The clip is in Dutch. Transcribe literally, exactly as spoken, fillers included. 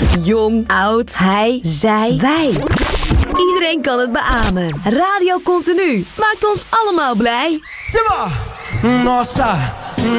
Jong, oud, hij, zij, wij. Iedereen kan het beamen. Radio Continu maakt ons allemaal blij. Simba! Nossa!